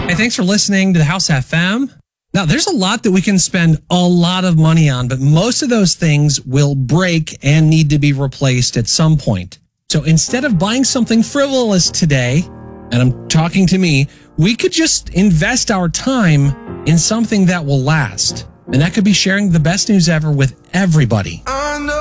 Hey, thanks for listening to the House FM. Now, there's a lot that we can spend a lot of money on, but most of those things will break and need to be replaced at some point. So instead of buying something frivolous today, and I'm talking to me, we could just invest our time in something that will last. And that could be sharing the best news ever with everybody.